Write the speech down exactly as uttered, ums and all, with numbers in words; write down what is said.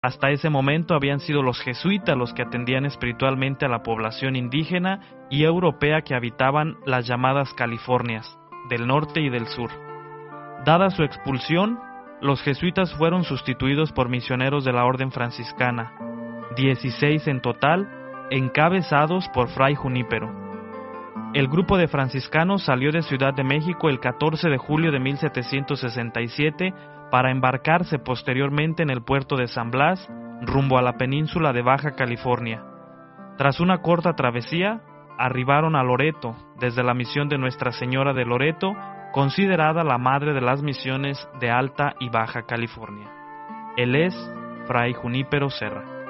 Hasta ese momento habían sido los jesuitas los que atendían espiritualmente a la población indígena y europea que habitaban las llamadas Californias, del norte y del sur. Dada su expulsión, los jesuitas fueron sustituidos por misioneros de la orden franciscana, dieciséis en total, encabezados por Fray Junípero. El grupo de franciscanos salió de Ciudad de México el catorce de julio de mil setecientos sesenta y siete para embarcarse posteriormente en el puerto de San Blas, rumbo a la península de Baja California. Tras una corta travesía, arribaron a Loreto, desde la misión de Nuestra Señora de Loreto, considerada la madre de las misiones de Alta y Baja California. Él es Fray Junípero Serra.